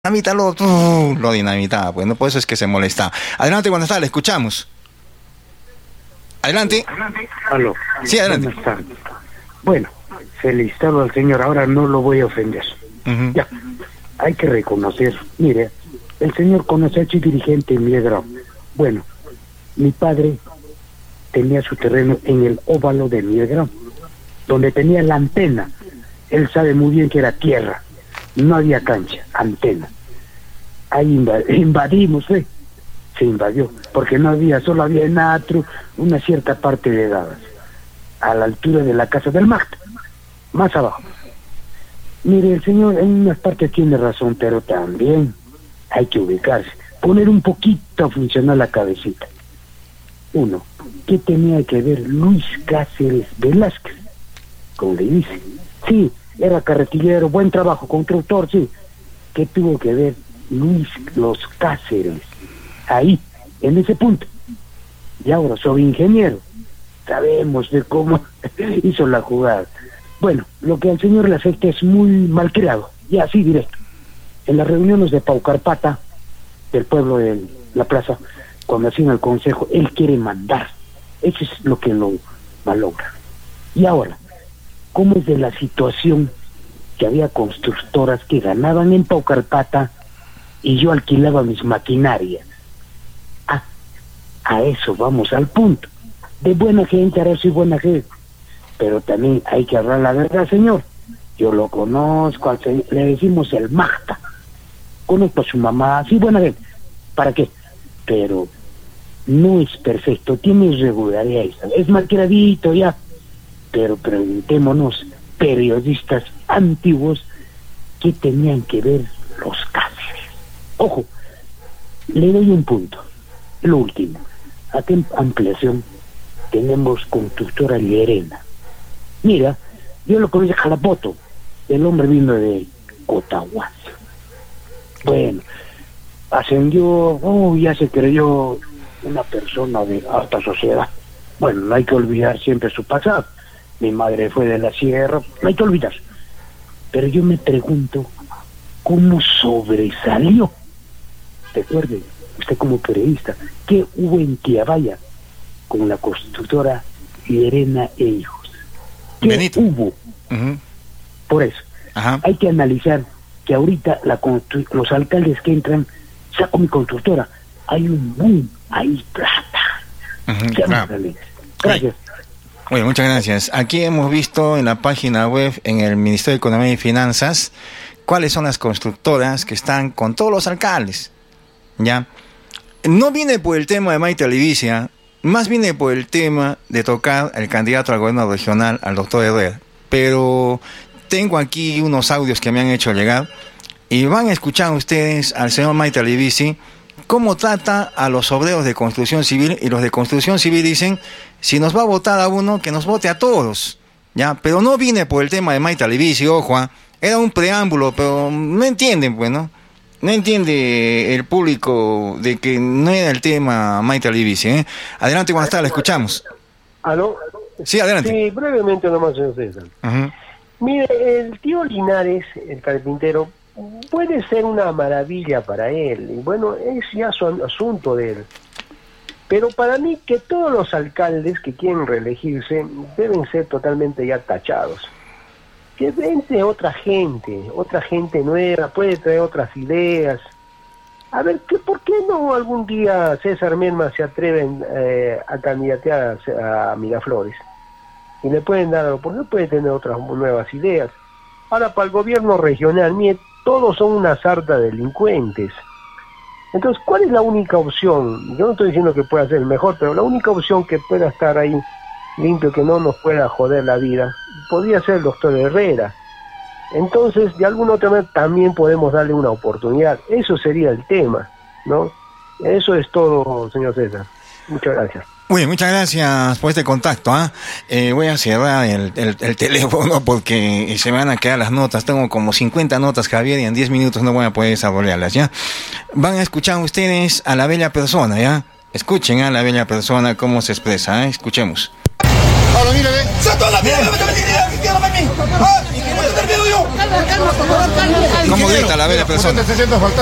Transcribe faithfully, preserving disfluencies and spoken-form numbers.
dinamita, lo, uh, lo dinamitaba, pues no, por eso es que se molesta. Adelante, cuando está, le escuchamos. Adelante. Aló. Sí, adelante. Buenas tardes. Bueno, felicitado al señor, ahora no lo voy a ofender. Uh-huh. Ya, hay que reconocer, mire, el señor conoce a su dirigente en Miedrao. Bueno, mi padre tenía su terreno en el óvalo de Miedrao, donde tenía la antena. Él sabe muy bien que era tierra, no había cancha, antena. Ahí invad- invadimos, ¿eh? Se invadió, porque no había, solo había en Atru una cierta parte de dadas, a la altura de la casa del Magda, más abajo. Mire, el señor en unas partes tiene razón, pero también hay que ubicarse, poner un poquito a funcionar la cabecita. Uno, ¿qué tenía que ver Luis Cáceres Velázquez? Como le dice, sí, era carretillero, buen trabajo, constructor, sí. ¿Qué tuvo que ver Luis Los Cáceres? Ahí, en ese punto. Y ahora soy ingeniero, sabemos de cómo hizo la jugada. Bueno, lo que al señor le afecta es muy mal creado, y así directo. En las reuniones de Paucarpata, del pueblo de la plaza, cuando hacían el consejo, él quiere mandar. Eso es lo que lo malogra. Y ahora, ¿cómo es de la situación que había constructoras que ganaban en Paucarpata y yo alquilaba mis maquinarias? Ah, a eso vamos al punto. De buena gente, ahora soy buena gente. Pero también hay que hablar la verdad, señor. Yo lo conozco, al señor, le decimos el Magda. Conozco a su mamá, sí, buena gente. ¿Para qué? Pero no es perfecto, tiene irregularidades. Es malcriadito ya. Pero preguntémonos, periodistas antiguos, ¿qué tenían que ver los Cáceres? Ojo, le doy un punto. Lo último, aquí en ampliación tenemos constructora Llerena. Mira, yo lo conocí a Jalapoto, el hombre vino de Cotahuasi. Bueno, ascendió, oh, ya se creyó una persona de alta sociedad. Bueno, no hay que olvidar siempre su pasado. Mi madre fue de la sierra, no hay que olvidar. Pero yo me pregunto, ¿cómo sobresalió? Recuerde, usted como periodista, ¿qué hubo en Quiabaya con la constructora Llerena e Hijos? ¿Qué Benito. hubo? Uh-huh. Por eso, Ajá. hay que analizar que ahorita la constru- los alcaldes que entran, saco mi constructora, hay un boom, hay plata. Uh-huh, Seamos claro. realistas. Gracias. Oye, muchas gracias. Aquí hemos visto en la página web, en el Ministerio de Economía y Finanzas, cuáles son las constructoras que están con todos los alcaldes. ¿Ya? No viene por el tema de Maite Albivicia, más viene por el tema de tocar al candidato al gobierno regional, al doctor Herrera. Pero tengo aquí unos audios que me han hecho llegar y van a escuchar ustedes al señor Maite Albivici cómo trata a los obreros de construcción civil, y los de construcción civil dicen, si nos va a votar a uno, que nos vote a todos, ¿ya? Pero no viene por el tema de Maite Albivici, ojo, ¿eh? Era un preámbulo, pero no entienden, pues, ¿no? No entiende el público de que no era el tema Maite Albivici, ¿eh? Adelante, buenas tardes, la escuchamos. ¿Aló? Sí, adelante. Sí, brevemente nomás, señor César. Uh-huh. Mire, el tío Linares, el carpintero, puede ser una maravilla para él, y bueno, es ya su asunto de él. Pero para mí que todos los alcaldes que quieren reelegirse deben ser totalmente ya tachados. Que vente otra gente, otra gente nueva, puede traer otras ideas. A ver, ¿qué, ¿por qué no algún día César Merma se atreven eh, a candidatear a, a Miraflores? Y le pueden dar, ¿por qué puede tener otras nuevas ideas? Ahora, para el gobierno regional, mire, todos son una sarta de delincuentes. Entonces, ¿cuál es la única opción? Yo no estoy diciendo que pueda ser el mejor, pero la única opción que pueda estar ahí limpio, que no nos pueda joder la vida, podría ser el doctor Herrera. Entonces, de alguna otra manera, también podemos darle una oportunidad. Eso sería el tema, ¿no? Eso es todo, señor César. Muchas gracias. Muy bien, muchas gracias por este contacto. ¿eh? Eh, voy a cerrar el, el, el teléfono porque se me van a quedar las notas. Tengo como cincuenta notas, Javier, y en diez minutos no voy a poder desarrollarlas, ¿ya? Van a escuchar ustedes a la bella persona, ¿ya? Escuchen a la bella persona cómo se expresa, ¿eh? Escuchemos. Ahora mira, ve. ¡Sato a la mierda! ¡Me está metiendo la mierda a mí! ¡Ah! ¿Y qué voy a tener miedo yo? ¿Cómo grita la bella persona?